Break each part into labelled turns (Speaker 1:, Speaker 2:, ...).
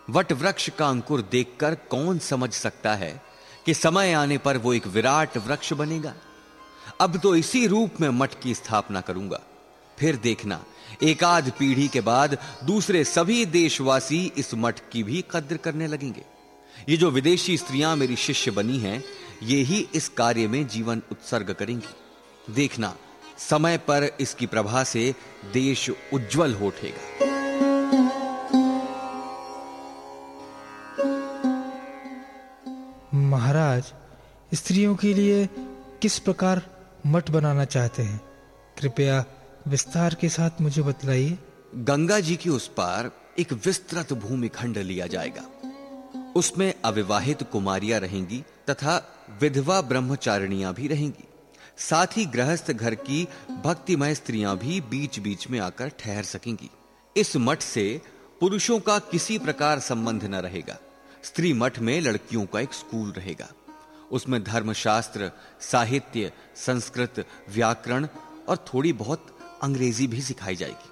Speaker 1: What वृक्ष का अंकुर देखकर कौन समझ सकता है कि समय आने पर वो एक विराट वृक्ष बनेगा। अब तो इसी रूप में मठ की स्थापना करूंगा, फिर देखना एक आध पीढ़ी के बाद दूसरे सभी देशवासी इस मठ की भी कद्र करने लगेंगे। ये जो विदेशी स्त्रियां मेरी शिष्य बनी हैं, ये ही इस कार्य में जीवन उत्सर्ग करेंगी। देखना समय पर इसकी प्रभा से देश उज्जवल हो उठेगा।
Speaker 2: महाराज, स्त्रियों के लिए किस प्रकार मठ बनाना चाहते हैं? कृपया विस्तार के साथ मुझे बतलाइए।
Speaker 1: गंगा जी की उस पार एक विस्तृत भूमि खंड लिया जाएगा। उसमें अविवाहित कुमारियां रहेंगी तथा विधवा ब्रह्मचारिणियां भी रहेंगी। साथ ही गृहस्थ घर की भक्तिमय स्त्रियां भी बीच बीच में आकर ठहर सकेंगी। इस मठ से पुरुषों का किसी प्रकार संबंध न रहेगा। स्त्री मठ में लड़कियों का एक स्कूल रहेगा। उसमें धर्मशास्त्र, साहित्य, संस्कृत, व्याकरण और थोड़ी बहुत अंग्रेजी भी सिखाई जाएगी।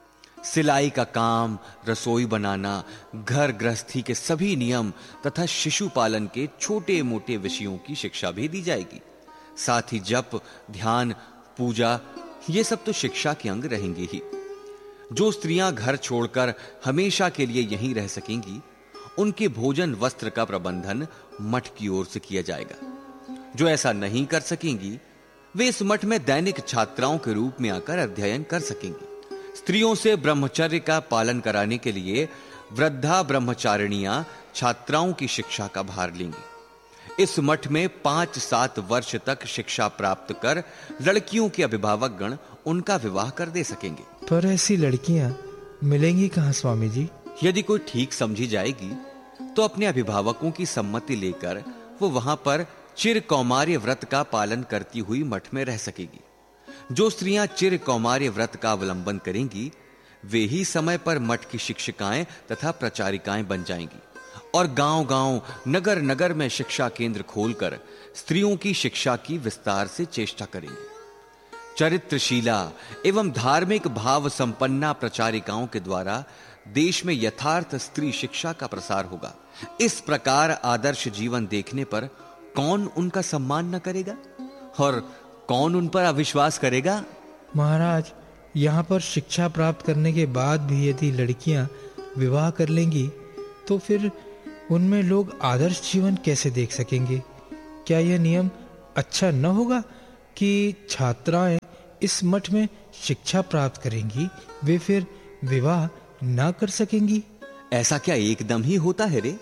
Speaker 1: सिलाई का काम, रसोई बनाना, घर गृहस्थी के सभी नियम तथा शिशु पालन के छोटे मोटे विषयों की शिक्षा भी दी जाएगी। साथ ही जप, ध्यान, पूजा, ये सब तो शिक्षा के अंग रहेंगे ही। जो स्त्रियां घर छोड़कर हमेशा के लिए यहीं रह सकेंगी, उनके भोजन वस्त्र का प्रबंधन मठ की ओर से किया जाएगा। जो ऐसा नहीं कर सकेंगी, वे इस मठ में दैनिक छात्राओं के रूप में आकर अध्ययन कर सकेंगी। स्त्रियों से ब्रह्मचर्य का पालन कराने के लिए वृद्धा ब्रह्मचारिणियां छात्राओं की शिक्षा का भार लेंगी। इस मठ में 5-7 वर्ष तक शिक्षा प्राप्त कर लड़कियों के अभिभावक गण उनका विवाह कर दे सकेंगे।
Speaker 2: पर ऐसी लड़कियां मिलेंगी कहां स्वामी जी?
Speaker 1: यदि कोई ठीक समझी जाएगी तो अपने अभिभावकों की सम्मति लेकर वो वहां पर चिर कौमार्य व्रत का पालन करती हुई मठ में रह सकेगी। जो स्त्रियां चिर कौमार्य व्रत का अवलंबन करेंगी, वे ही समय पर मठ की शिक्षिकाएं तथा प्रचारिकाएं बन जाएंगी और गांव-गांव, नगर-नगर में शिक्षा केंद्र खोलकर स्त्रियों की शिक्षा की विस्तार से चेष्टा करेंगी। चरित्रशीला एवं धार्मिक भाव संपन्ना प्रचारिकाओं के द्वारा देश में यथार्थ स्त्री शिक्षा का प्रसार होगा। इस प्रकार आदर्श जीवन देखने पर कौन उनका सम्मान न करेगा और कौन उन पर अविश्वास करेगा?
Speaker 2: महाराज, यहाँ पर शिक्षा प्राप्त करने के बाद भी यदि लड़कियां विवाह कर लेंगी तो फिर उनमें लोग आदर्श जीवन कैसे देख सकेंगे? क्या यह नियम अच्छा न होगा कि छात्राएं इस मठ में शिक्षा प्राप्त करेंगी, वे फिर विवाह ना कर सकेंगी?
Speaker 1: ऐसा क्या एकदम ही होता है रे?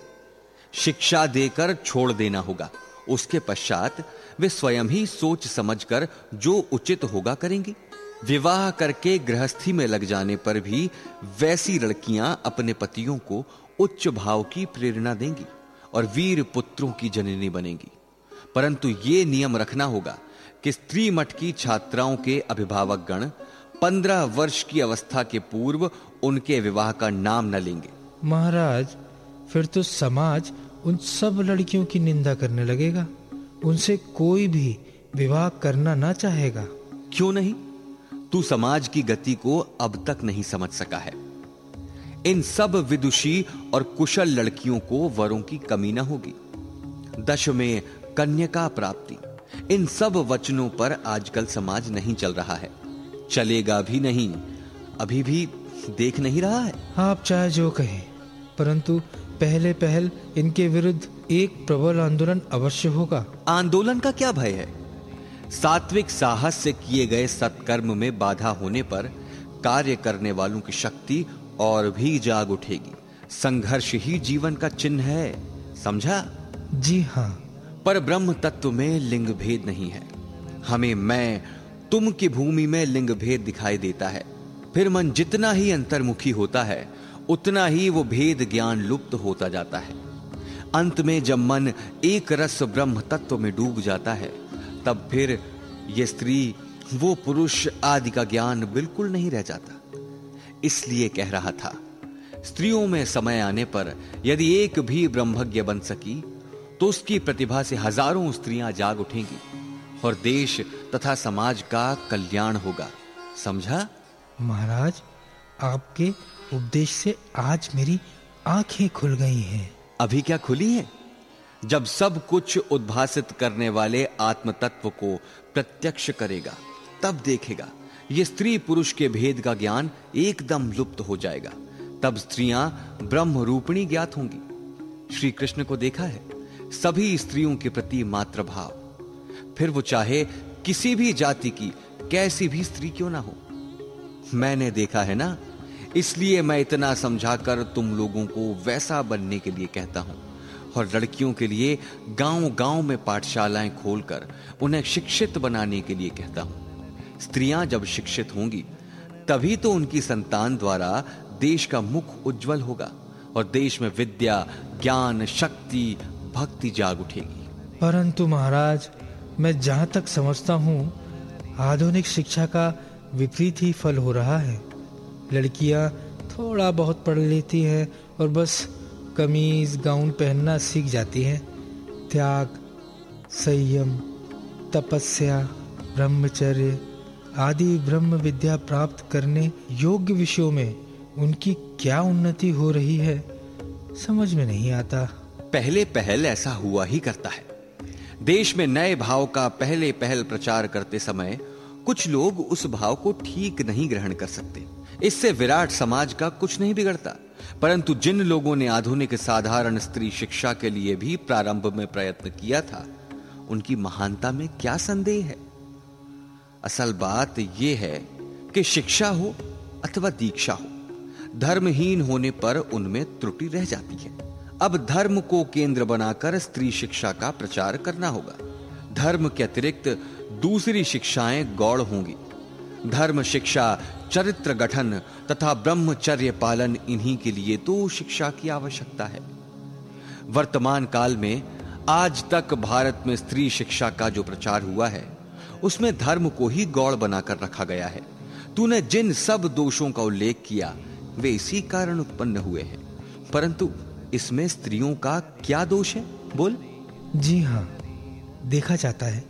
Speaker 1: शिक्षा देकर छोड़ देना होगा। उसके पश्चात वे स्वयं ही सोच समझकर जो उचित होगा करेंगी। विवाह करके गृहस्थी में लग जाने पर भी वैसी लड़कियां अपने पतियों को उच्च भाव की प्रेरणा देंगी और वीर पुत्रों की जननी बनेंगी। परंतु ये नियम रखना होगा कि स्त्री मठ की छात्राओं के अभिभावक गण 15 वर्ष की अवस्था के पूर्व उनके विवाह का नाम न लेंगे।
Speaker 2: महाराज, फिर तो समाज उन सब लड़कियों की निंदा करने लगेगा। उनसे कोई भी विवाह करना ना चाहेगा।
Speaker 1: क्यों नहीं? तू समाज की गति को अब तक नहीं समझ सका है। इन सब विदुषी और कुशल लड़कियों को वरों की कमी न होगी। दश में कन्यका प्राप्ति, इन सब वचनों पर आजकल समाज नहीं चल रहा है, चलेगा भी नहीं। अभी भी देख नहीं रहा है?
Speaker 2: आप चाहे जो कहें, परंतु पहले पहल इनके विरुद्ध एक प्रबल आंदोलन अवश्य होगा।
Speaker 1: आंदोलन का क्या भय है? सात्विक साहस से किए गए सत्कर्म में बाधा होने पर कार्य करने वालों की शक्ति और भी जाग उठेगी। संघर्ष ही जीवन का चिन्ह है, समझा?
Speaker 2: जी हाँ।
Speaker 1: पर ब्रह्म तत्व में लिंग भेद नहीं है। हमें मैं तुम की भूमि में लिंग भेद दिखाई देता है। फिर मन जितना ही अंतर्मुखी होता है, उतना ही वो भेद ज्ञान लुप्त होता जाता है। अंत में जब मन एक रस ब्रह्म तत्व में डूब जाता है, तब फिर ये स्त्री, वो पुरुष आदि का ज्ञान बिल्कुल नहीं रह जाता। इसलिए कह रहा था, स्त्रियों में समय आने पर यदि एक भी ब्रह्मज्ञ बन सकी तो उसकी प्रतिभा से हजारों स्त्रियां जाग उठेंगी और देश तथा समाज का कल्याण होगा, समझा?
Speaker 2: महाराज, आपके उपदेश से आज मेरी आंखें खुल गई हैं।
Speaker 1: अभी क्या खुली हैं? जब सब कुछ उद्भासित करने वाले आत्म तत्व को प्रत्यक्ष करेगा, तब देखेगा ये स्त्री पुरुष के भेद का ज्ञान एकदम लुप्त हो जाएगा। तब स्त्रियां ब्रह्म रूपिणी ज्ञात होंगी। श्री कृष्ण को देखा है, सभी स्त्रियों के प्रति मातृभाव, फिर वो चाहे किसी भी जाति की कैसी भी स्त्री क्यों ना हो। मैंने देखा है ना, इसलिए मैं इतना समझाकर तुम लोगों को वैसा बनने के लिए कहता हूं, और लड़कियों के लिए गांव-गांव में पाठशालाएं खोलकर उन्हें शिक्षित बनाने के लिए कहता हूं। स्त्रियां जब शिक्षित होंगी, तभी तो उनकी संतान द्वारा देश का मुख उज्जवल होगा और देश में विद्या, ज्ञान, शक्ति, भक्ति जाग उठेगी।
Speaker 2: परंतु महाराज, मैं जहां तक समझता हूं, आधुनिक शिक्षा का विपरीत ही फल हो रहा है। लड़कियां थोड़ा बहुत पढ़ लेती हैं और बस कमीज गाउन पहनना सीख जाती हैं। त्याग, संयम, तपस्या, ब्रह्मचर्य आदि ब्रह्म विद्या प्राप्त करने योग्य विषयों में उनकी क्या उन्नति हो रही है, समझ में नहीं आता।
Speaker 1: पहले पहल ऐसा हुआ ही करता है। देश में नए भाव का पहले पहल प्रचार करते समय कुछ लोग उस भाव को ठीक नहीं ग्रहण कर सकते। इससे विराट समाज का कुछ नहीं बिगड़ता, परंतु जिन लोगों ने आधुनिक साधारण स्त्री शिक्षा के लिए भी प्रारंभ में प्रयत्न किया था, उनकी महानता में क्या संदेह है। असल बात यह है कि शिक्षा हो अथवा दीक्षा हो, धर्महीन होने पर उनमें त्रुटि रह जाती है। अब धर्म को केंद्र बनाकर स्त्री शिक्षा का प्रचार करना होगा। धर्म के अतिरिक्त दूसरी शिक्षाएं गौड़ होंगी। धर्म शिक्षा, चरित्र गठन तथा ब्रह्मचर्य पालन, इन्हीं के लिए तो शिक्षा की आवश्यकता है। वर्तमान काल में आज तक भारत में स्त्री शिक्षा का जो प्रचार हुआ है, उसमें धर्म को ही गौड़ बनाकर रखा गया है। तूने जिन सब दोषों का उल्लेख किया, वे इसी कारण उत्पन्न हुए हैं। परंतु इसमें स्त्रियों का क्या दोष है, बोल?
Speaker 2: जी हाँ, देखा जाता है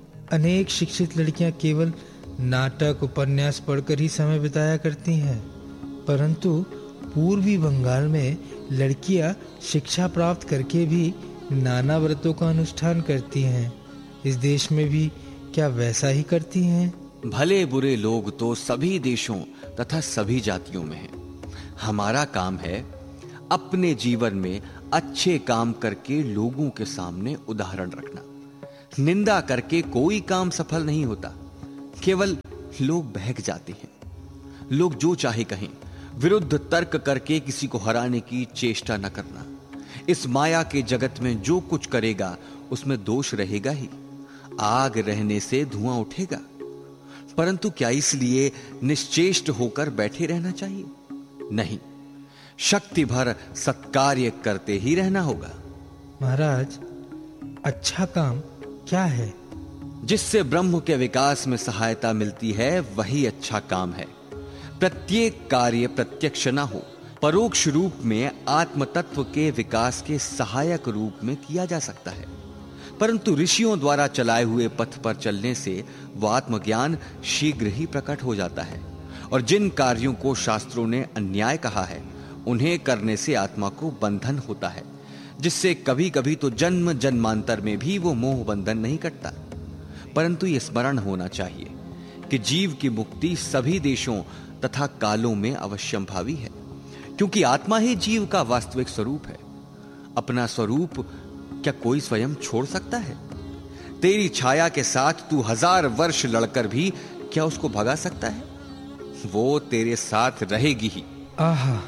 Speaker 2: अनेक शिक्षित लड़कियां केवल नाटक, उपन्यास पढ़कर ही समय बिताया करती हैं। परंतु पूर्वी बंगाल में लड़कियां शिक्षा प्राप्त करके भी नाना व्रतों का अनुष्ठान करती हैं। इस देश में भी क्या वैसा ही करती हैं?
Speaker 1: भले बुरे लोग तो सभी देशों तथा सभी जातियों में हैं। हमारा काम है अपने जीवन में अच्छे काम करके लोगों के सामने उदाहरण रखना। निंदा करके कोई काम सफल नहीं होता। केवल लोग बहक जाते हैं। लोग जो चाहे कहें, विरुद्ध तर्क करके किसी को हराने की चेष्टा न करना। इस माया के जगत में जो कुछ करेगा उसमें दोष रहेगा ही। आग रहने से धुआं उठेगा। परंतु क्या इसलिए निश्चेष्ट होकर बैठे रहना चाहिए? नहीं, शक्ति भर सत्कार्य करते ही रहना होगा।
Speaker 2: महाराज, अच्छा काम क्या है?
Speaker 1: जिससे ब्रह्म के विकास में सहायता मिलती है, वही अच्छा काम है। प्रत्येक कार्य प्रत्यक्ष न हो, परोक्ष रूप में आत्म तत्व के विकास के सहायक रूप में किया जा सकता है। परंतु ऋषियों द्वारा चलाए हुए पथ पर चलने से वह आत्मज्ञान शीघ्र ही प्रकट हो जाता है। और जिन कार्यों को शास्त्रों ने अन्याय कहा है, उन्हें करने से आत्मा को बंधन होता है, जिससे कभी कभी तो जन्म जन्मांतर में भी वो मोह बंधन नहीं कटता। परंतु ये स्मरण होना चाहिए कि जीव की मुक्ति सभी देशों तथा कालों में अवश्यंभावी है, क्योंकि आत्मा ही जीव का वास्तविक स्वरूप है। अपना स्वरूप क्या कोई स्वयं छोड़ सकता है? तेरी छाया के साथ तू 1000 वर्ष लड़कर भी क्या उसको भगा सकता है? वो तेरे साथ रहेगी ही।
Speaker 2: आहा,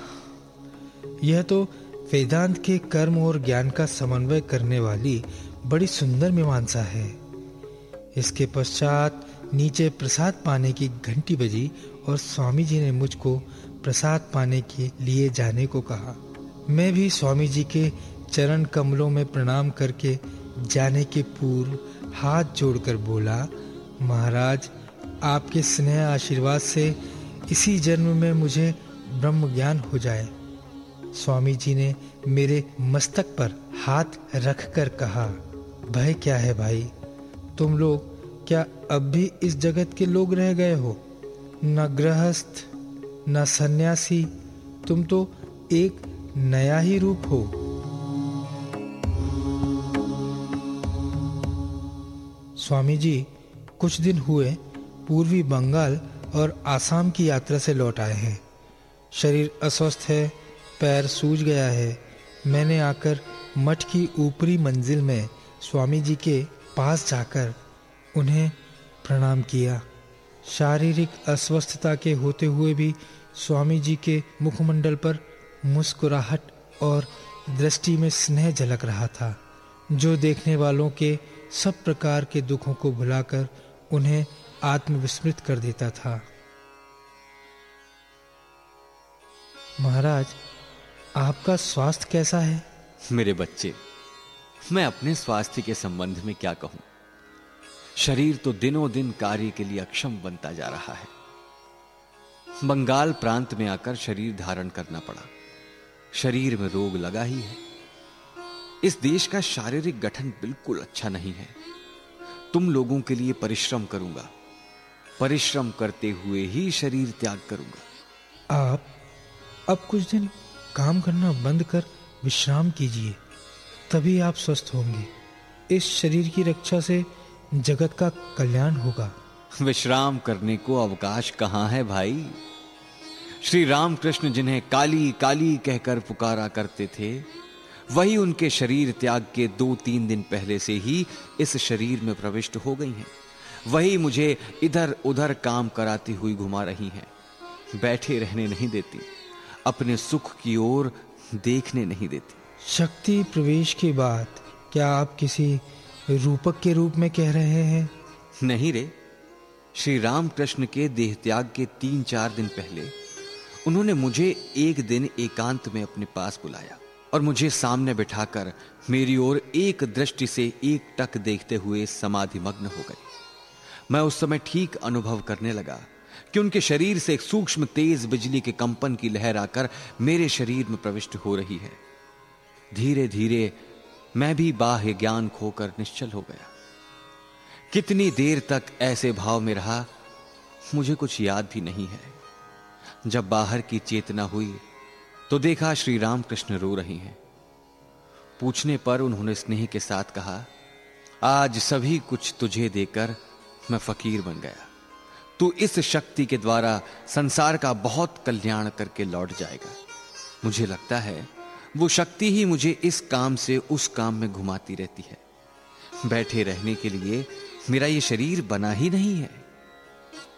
Speaker 2: यह तो वेदांत के कर्म और ज्ञान का समन्वय करने वाली बड़ी सुंदर मीमांसा है। इसके पश्चात नीचे प्रसाद पाने की घंटी बजी और स्वामी जी ने मुझको प्रसाद पाने के लिए जाने को कहा। मैं भी स्वामी जी के चरण कमलों में प्रणाम करके जाने के पूर्व हाथ जोड़कर बोला, महाराज, आपके स्नेह आशीर्वाद से इसी जन्म में मुझे ब्रह्म ज्ञान हो जाए। स्वामी जी ने मेरे मस्तक पर हाथ रखकर कहा, भय क्या है भाई, तुम लोग क्या अब भी इस जगत के लोग रह गए हो? न गृहस्थ न सन्यासी, तुम तो एक नया ही रूप हो। स्वामी जी कुछ दिन हुए पूर्वी बंगाल और आसाम की यात्रा से लौट आए हैं। शरीर अस्वस्थ है, पैर सूज गया है। मैंने आकर मठ की ऊपरी मंजिल में स्वामी जी के पास जाकर उन्हें प्रणाम किया। शारीरिक अस्वस्थता के होते हुए भी स्वामी जी के मुखमंडल पर मुस्कुराहट और दृष्टि में स्नेह झलक रहा था, जो देखने वालों के सब प्रकार के दुखों को भुलाकर उन्हें आत्मविस्मृत कर देता था। महाराज, आपका स्वास्थ्य कैसा है?
Speaker 1: मेरे बच्चे, मैं अपने स्वास्थ्य के संबंध में क्या कहूं। शरीर तो दिनों दिन कार्य के लिए अक्षम बनता जा रहा है। बंगाल प्रांत में आकर शरीर धारण करना पड़ा। शरीर में रोग लगा ही है। इस देश का शारीरिक गठन बिल्कुल अच्छा नहीं है। तुम लोगों के लिए परिश्रम करूंगा। परिश्रम करते हुए ही शरीर त्याग करूंगा।
Speaker 2: आप अब कुछ दिन काम करना बंद कर विश्राम कीजिए, तभी आप स्वस्थ होंगे। इस शरीर की रक्षा से जगत का कल्याण होगा।
Speaker 1: विश्राम करने को अवकाश कहां है भाई। श्री रामकृष्ण जिन्हें काली काली कहकर पुकारा करते थे, वही उनके शरीर त्याग के 2-3 दिन पहले से ही इस शरीर में प्रविष्ट हो गई हैं। वही मुझे इधर उधर काम कराती हुई घुमा रही हैं। बैठे रहने नहीं देती, अपने सुख की ओर देखने नहीं देती।
Speaker 2: शक्ति प्रवेश के बाद क्या आप किसी रूपक के रूप में कह रहे हैं?
Speaker 1: नहीं रे। श्री रामकृष्ण के देह त्याग के 3-4 दिन पहले उन्होंने मुझे एक दिन एकांत में अपने पास बुलाया और मुझे सामने बिठाकर मेरी ओर एक दृष्टि से एकटक देखते हुए समाधिमग्न हो गए। मैं उस समय ठीक अनुभव करने लगा कि उनके शरीर से एक सूक्ष्म तेज बिजली के कंपन की लहर आकर मेरे शरीर में प्रविष्ट हो रही है। धीरे धीरे मैं भी बाह्य ज्ञान खोकर निश्चल हो गया। कितनी देर तक ऐसे भाव में रहा, मुझे कुछ याद भी नहीं है। जब बाहर की चेतना हुई तो देखा श्री रामकृष्ण रो रही हैं। पूछने पर उन्होंने स्नेह के साथ कहा, आज सभी कुछ तुझे देकर मैं फकीर बन गया। तू इस शक्ति के द्वारा संसार का बहुत कल्याण करके लौट जाएगा। मुझे लगता है वो शक्ति ही मुझे इस काम से उस काम में घुमाती रहती है। बैठे रहने के लिए मेरा ये शरीर बना ही नहीं है।